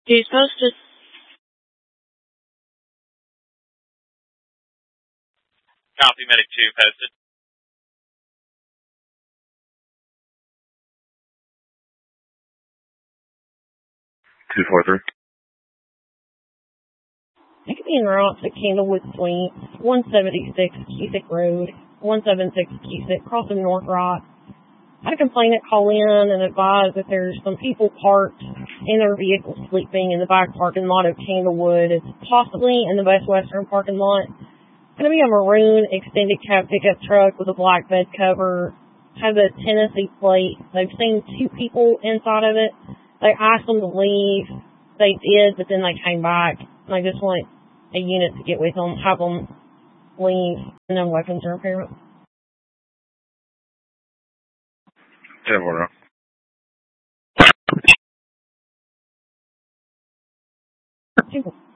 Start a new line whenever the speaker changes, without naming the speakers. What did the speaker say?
He's posted.
Copy, Medic 2 posted.
Two, 4, 3.
I could be in route to Candlewood Suites, 176 Cusick Road, 176 Cusick, crossing North Rock. I had a complainant call in and advise that there's some people parked in their vehicle sleeping in the back parking lot of Candlewood. It's possibly in the Best Western parking lot. It's going to be a maroon extended cab pickup truck with a black bed cover. Has a Tennessee plate. They've seen two people inside of it. They asked them to leave. They did, but then they came back. And I just want a unit to get with them, have them leave, and no weapons or impairment.
10-4.